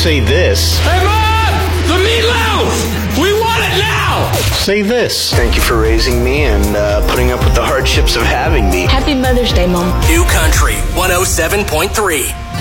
say this. Hey, Mom! The meatloaf! We want it now! Say this. Thank you for raising me and putting up with the hardships of having me. Happy Mother's Day, Mom. New Country 107.3.